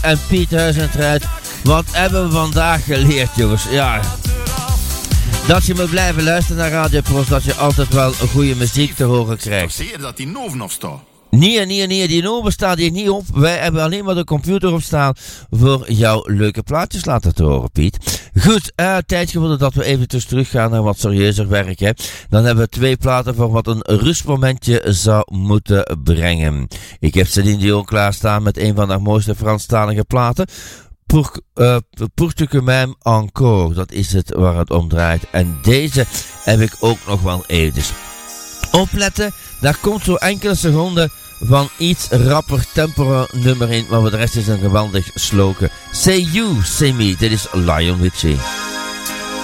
en Piet Huizentruid. Wat hebben we vandaag geleerd, jongens? Ja. Dat je moet blijven luisteren naar Radio Prost, dat je altijd wel een goede muziek te horen krijgt. Zie je dat die Noven op staat? Nee, die Noven staat hier niet op. Wij hebben alleen maar de computer op staan voor jouw leuke plaatjes laten te horen, Piet. Goed, tijd geworden dat we eventjes teruggaan naar wat serieuzer werk, hè. Dan hebben we 2 platen voor wat een rustmomentje zou moeten brengen. Ik heb Céline Dion klaarstaan met een van haar mooiste Franstalige platen. Pour tu que m'aimes encore, dat is het waar het om draait. En deze heb ik ook nog wel eventjes. Opletten, daar komt zo enkele seconden van iets rapper tempo nummer in, maar voor de rest is een geweldig sloken. Say you, say me, dit is Lionel Richie.